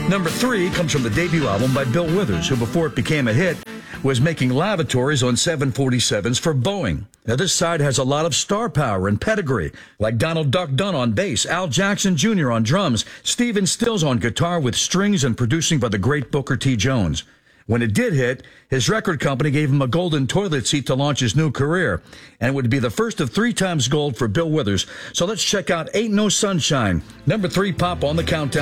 Number 3 comes from the debut album by Bill Withers, who before it became a hit was making lavatories on 747s for Boeing. Now this side has a lot of star power and pedigree, like Donald Duck Dunn on bass, Al Jackson Jr. on drums, Stephen Stills on guitar with strings and producing by the great Booker T. Jones. When it did hit, his record company gave him a golden toilet seat to launch his new career, and it would be the first of 3 times gold for Bill Withers. So let's check out Ain't No Sunshine, number 3 pop on the countdown.